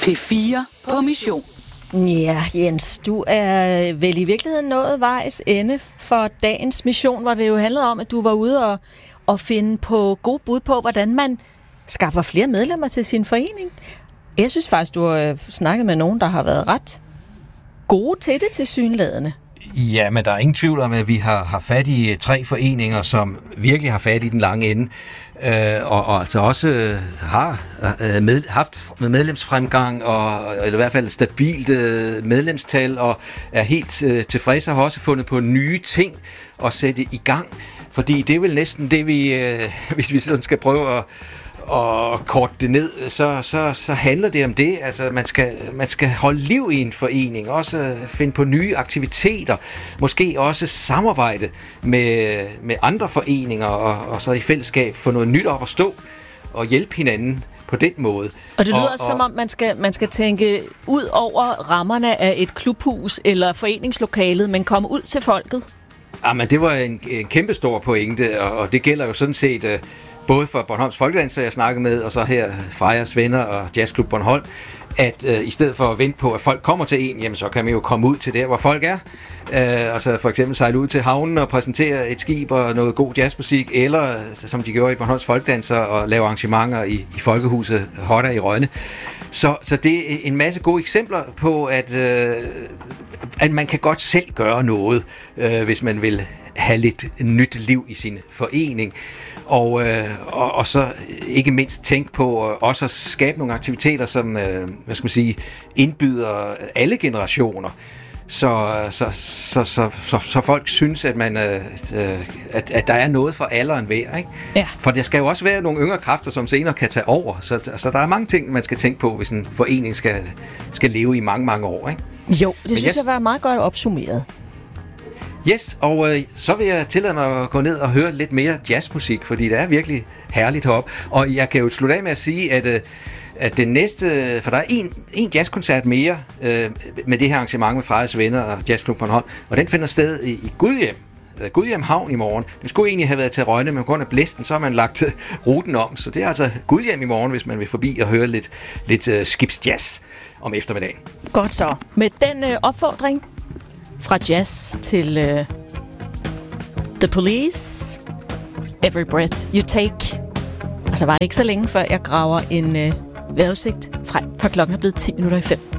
P4 på mission. Ja, Jens, du er vel i virkeligheden nået vejs ende for dagens mission, hvor det jo handlede om, at du var ude og finde på gode bud på, hvordan man skaffer flere medlemmer til sin forening. Jeg synes faktisk, du har snakket med nogen, der har været ret gode til det tilsyneladende. Ja, men der er ingen tvivl om, at vi har fat i 3 foreninger, som virkelig har fat i den lange ende, og altså også har haft medlemsfremgang, eller i hvert fald stabilt medlemstal, og er helt tilfredse og har også fundet på nye ting at sætte i gang. Fordi det er vel næsten det, vi, hvis vi sådan skal prøve at korte det ned, så handler det om det. Altså, man skal holde liv i en forening, også finde på nye aktiviteter, måske også samarbejde med andre foreninger, og så i fællesskab få noget nyt op at stå, og hjælpe hinanden på den måde. Og det lyder som om, man skal tænke ud over rammerne af et klubhus eller foreningslokalet, men komme ud til folket. Jamen, det var en kæmpestor pointe, og det gælder jo sådan set både for Bornholms Folkedanser, jeg snakkede med, og så her Frejas Venner og Jazzklub Bornholm, at i stedet for at vente på, at folk kommer til en, jamen så kan man jo komme ud til der, hvor folk er. Altså for eksempel sejle ud til havnen og præsentere et skib og noget god jazzmusik, eller som de gjorde i Bornholms Folkedanser, og lave arrangementer i Folkehuset Hotter i Rønne. Så det er en masse gode eksempler på, at man kan godt selv gøre noget, hvis man vil have lidt nyt liv i sin forening. Og så ikke mindst tænke på også at skabe nogle aktiviteter, som indbyder alle generationer. Så folk synes, at at der er noget for alle og enhver, ikke? Ja. For der skal jo også være nogle yngre kræfter, som senere kan tage over. Så der er mange ting, man skal tænke på, hvis en forening skal leve i mange, mange år, ikke? Jo, det synes jeg var meget godt opsummeret. Yes, og så vil jeg tillade mig at gå ned og høre lidt mere jazzmusik, fordi det er virkelig herligt heroppe. Og jeg kan jo slutte af med at sige, at det næste, for der er en jazzkoncert mere med det her arrangement med Frejas Venner og Jazzklub Bornholm, og den finder sted i Gudhjem Havn i morgen. Det skulle egentlig have været til Rønne, men på grund af blæsten, så har man lagt ruten om. Så det er altså Gudhjem i morgen, hvis man vil forbi og høre lidt skibsjazz om eftermiddagen. Godt så. Med den opfordring fra jazz til The Police, Every Breath You Take. Og så var det ikke så længe, før jeg graver en vejrudsigt frem, for klokken er blevet 10 minutter i 5.